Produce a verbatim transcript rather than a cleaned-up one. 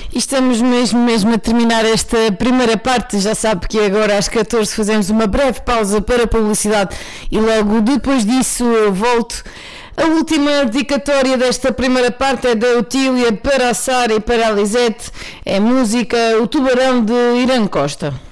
E estamos mesmo, mesmo a terminar esta primeira parte. Já sabe que agora às catorze fazemos uma breve pausa para publicidade e logo depois disso eu volto. A última dedicatória desta primeira parte é da Otília para a Sara e para a Lisete. É música O Tubarão de Irã Costa.